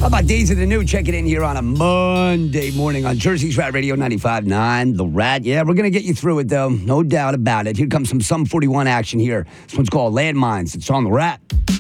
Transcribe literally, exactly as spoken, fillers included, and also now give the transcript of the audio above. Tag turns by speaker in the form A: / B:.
A: How about Days of the New? Check it in here on a Monday morning on Jersey's Rat Radio ninety-five point nine. The Rat. Yeah, we're going to get you through it, though. No doubt about it. Here comes some Sum forty-one action here. This one's called Landmines. It's on The Rat.